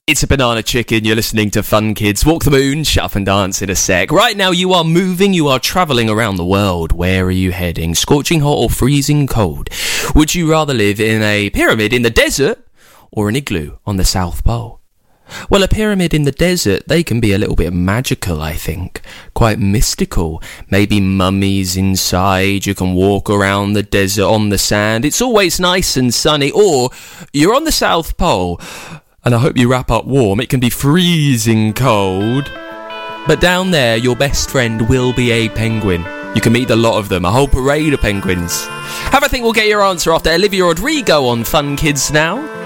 It's a banana chicken, you're listening to Fun Kids. Walk the moon, shut up and dance in a sec. Right now you are moving, you are travelling around the world. Where are you heading? Scorching hot or freezing cold? Would you rather live in a pyramid in the desert or an igloo on the South Pole? Well, a pyramid in the desert, they can be a little bit magical, I think. Quite mystical. Maybe mummies inside, you can walk around the desert on the sand. It's always nice and sunny. Or you're on the South Pole, and I hope you wrap up warm. It can be freezing cold. But down there, your best friend will be a penguin. You can meet a lot of them, a whole parade of penguins. Have a think, we'll get your answer after Olivia Rodrigo on Fun Kids now.